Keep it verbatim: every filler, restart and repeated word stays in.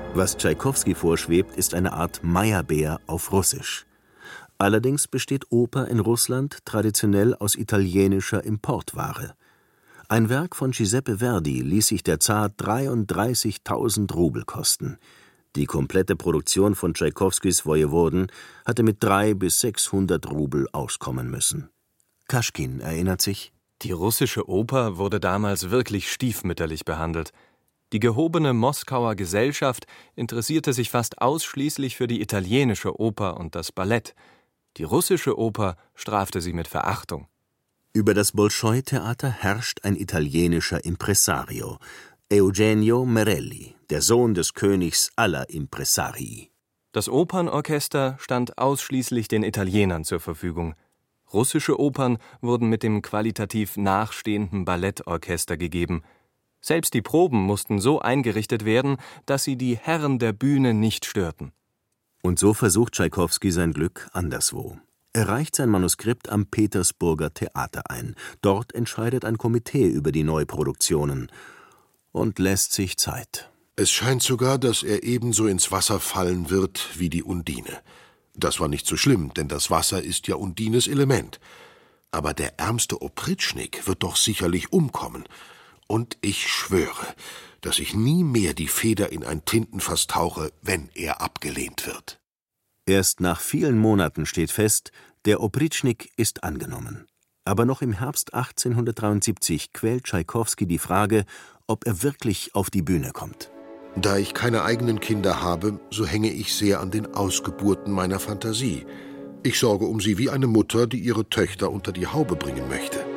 Was Tschaikowski vorschwebt, ist eine Art Meyerbeer auf Russisch. Allerdings besteht Oper in Russland traditionell aus italienischer Importware. Ein Werk von Giuseppe Verdi ließ sich der Zar dreiunddreißigtausend Rubel kosten. Die komplette Produktion von Tschaikowskis Wojewoden hatte mit dreihundert bis sechshundert Rubel auskommen müssen. Kaschkin erinnert sich: Die russische Oper wurde damals wirklich stiefmütterlich behandelt. Die gehobene Moskauer Gesellschaft interessierte sich fast ausschließlich für die italienische Oper und das Ballett. Die russische Oper strafte sie mit Verachtung. Über das Bolschoi-Theater herrscht ein italienischer Impresario, Eugenio Merelli, der Sohn des Königs aller Impresarii. Das Opernorchester stand ausschließlich den Italienern zur Verfügung. Russische Opern wurden mit dem qualitativ nachstehenden Ballettorchester gegeben. Selbst die Proben mussten so eingerichtet werden, dass sie die Herren der Bühne nicht störten. Und so versucht Tschaikowski sein Glück anderswo. Er reicht sein Manuskript am Petersburger Theater ein. Dort entscheidet ein Komitee über die Neuproduktionen und lässt sich Zeit. Es scheint sogar, dass er ebenso ins Wasser fallen wird wie die Undine. Das war nicht so schlimm, denn das Wasser ist ja Undines Element. Aber der ärmste Opritschnik wird doch sicherlich umkommen. Und ich schwöre, dass ich nie mehr die Feder in ein Tintenfass tauche, wenn er abgelehnt wird. Erst nach vielen Monaten steht fest, der Opritschnik ist angenommen. Aber noch im Herbst achtzehnhundertdreiundsiebzig quält Tschaikowski die Frage, ob er wirklich auf die Bühne kommt. Da ich keine eigenen Kinder habe, so hänge ich sehr an den Ausgeburten meiner Fantasie. Ich sorge um sie wie eine Mutter, die ihre Töchter unter die Haube bringen möchte.